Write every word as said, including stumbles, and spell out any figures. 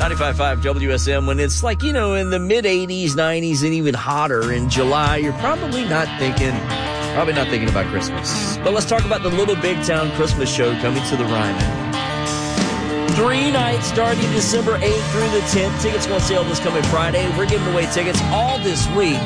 ninety-five point five W S M. When it's like, you know, in the mid eighties, nineties, and even hotter in July, you're probably not thinking, probably not thinking about Christmas. But let's talk about the Little Big Town Christmas show coming to the Ryman. Three nights starting December eighth through the tenth. Tickets go on sale this coming Friday. We're giving away tickets all this week.